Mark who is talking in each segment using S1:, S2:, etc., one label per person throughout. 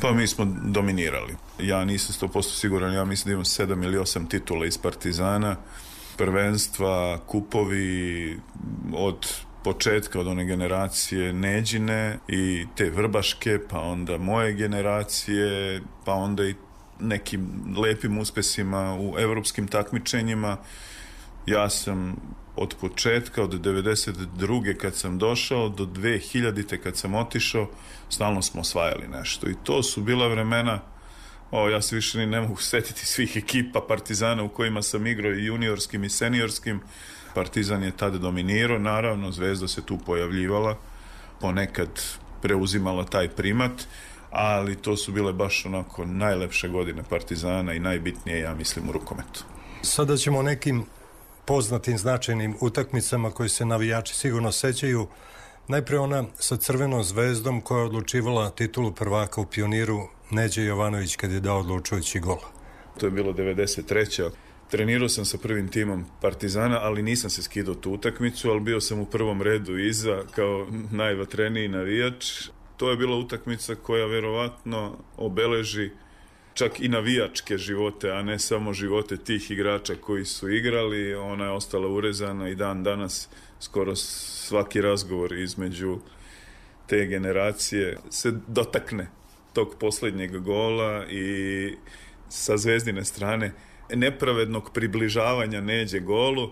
S1: Pa mi smo dominirali. Ja nisam 100% siguran, ja mislim da imam 7 ili 8 titula iz Partizana, prvenstva, kupovi od početka, od one generacije Neđine i te Vrbaške, pa onda moje generacije, pa onda i nekim lepim uspesima u evropskim takmičenjima. Ja sam od početka, od 92. kad sam došao do 2000. kad sam otišao, stalno smo osvajali nešto. I to su bila vremena, ja se više ni ne mogu setiti svih ekipa Partizana u kojima sam igrao i juniorskim i seniorskim. Partizan je tada dominirao, naravno Zvezda se tu pojavljivala, ponekad preuzimala taj primat, ali to su bile baš onako najlepše godine Partizana i najbitnije, ja mislim, u rukometu.
S2: Sada ćemo o nekim poznatim značajnim utakmicama koji se navijači sigurno sećaju. Najpre ona sa Crvenom zvezdom koja je odlučivala titulu prvaka u Pioniru, Neđe Jovanović kad je dao odlučujući gol.
S1: To je bilo 93. Trenirao sam sa prvim timom Partizana, ali nisam se skidao tu utakmicu, ali bio sam u prvom redu iza kao najvatreniji navijač. To je bila utakmica koja verovatno obeleži čak i navijačke živote, a ne samo živote tih igrača koji su igrali. Ona je ostala urezana i dan danas skoro svaki razgovor između te generacije se dotakne tog posljednjeg gola i sa Zvezdine strane nepravednog približavanja Neđe golu,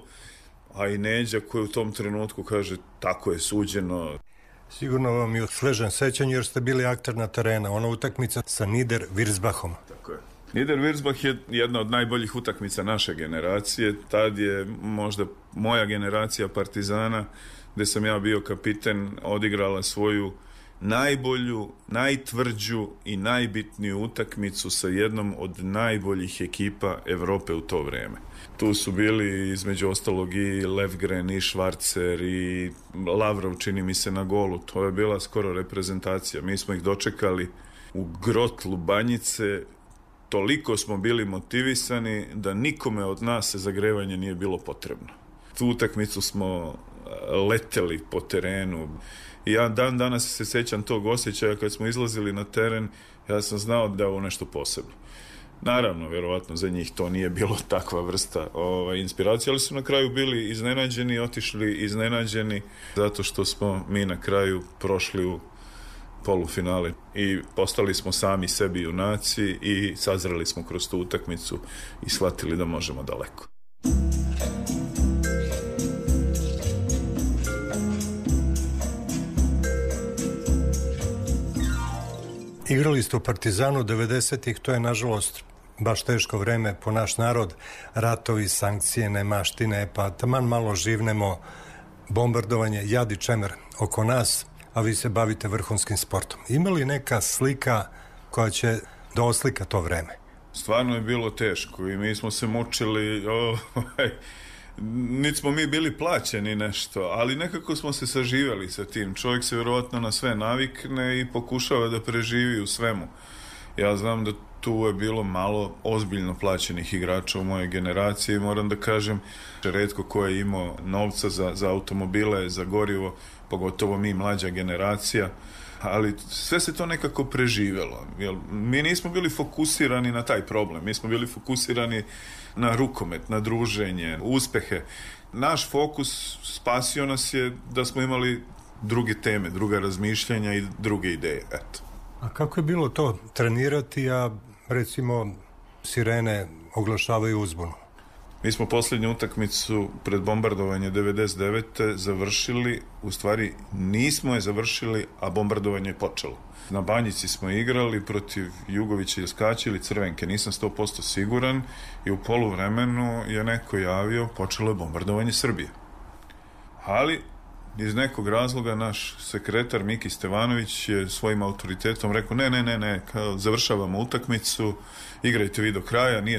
S1: a i Neđa koji u tom trenutku kaže tako je suđeno.
S2: Sigurno vam je u svežem sećanju jer ste bili akter na terena, ona utakmica sa Nieder-Wirsbachom.
S1: Tako je. Nieder-Wirsbach je jedna od najboljih utakmica naše generacije. Tad je možda moja generacija Partizana, gde sam ja bio kapiten, odigrala svoju najbolju, najtvrđu i najbitniju utakmicu sa jednom od najboljih ekipa Evrope u to vreme. Tu su bili između ostalog i Levgren i Švarcer i Lavrov, čini mi se, na golu. To je bila skoro reprezentacija. Mi smo ih dočekali u grotlu Banjice. Toliko smo bili motivisani da nikome od nas zagrevanje nije bilo potrebno. Tu utakmicu smo leteli po terenu. I ja dan danas se sećam tog osjećaja kad smo izlazili na teren, ja sam znao da je ovo nešto posebno. Naravno, vjerovatno za njih to nije bilo takva vrsta inspiracije, ali su na kraju bili iznenađeni, otišli iznenađeni zato što smo mi na kraju prošli u polufinale i postali smo sami sebi junaci i sazreli smo kroz tu utakmicu i shvatili da možemo daleko.
S2: Igrali ste u Partizanu 90-ih, to je nažalost baš teško vreme po naš narod, ratovi, sankcije, nemaštine, pa taman malo živnemo, bombardovanje, jad i čemer oko nas, a vi se bavite vrhunskim sportom. Ima li neka slika koja će da oslika to vreme?
S1: Stvarno je bilo teško i mi smo se mučili, niti smo mi bili plaćeni nešto, ali nekako smo se saživali sa tim. Čovjek se vjerovatno na sve navikne i pokušava da preživi u svemu. Ja znam da tu je bilo malo ozbiljno plaćenih igrača u mojoj generaciji. Moram da kažem, retko ko je imao novca za automobile, za gorivo, pogotovo mi mlađa generacija, ali sve se to nekako preživelo. Mi nismo bili fokusirani na taj problem, mi smo bili fokusirani na rukomet, na druženje, uspehe. Naš fokus spasio nas je da smo imali druge teme, druga razmišljanja i druge ideje. Eto.
S2: A kako je bilo to trenirati, a recimo sirene oglašavaju uzbunu?
S1: Mi smo posljednju utakmicu pred bombardovanje 99. završili, u stvari nismo je završili, a bombardovanje je počelo. Na Banjici smo igrali protiv Jugovića i Skaća ili Crvenke, nisam 100% siguran, i u poluvremenu je neko javio počelo je bombardovanje Srbije. Ali iz nekog razloga naš sekretar Miki Stevanović je svojim autoritetom rekao ne, kao, završavamo utakmicu, igrajte vi do kraja, nije